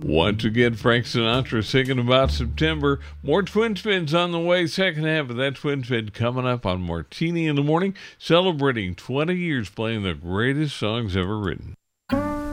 Once again, Frank Sinatra singing about September. More Twin Spins on the way. Second half of that Twin Spin coming up on Martini in the Morning, celebrating 20 years playing the greatest songs ever written.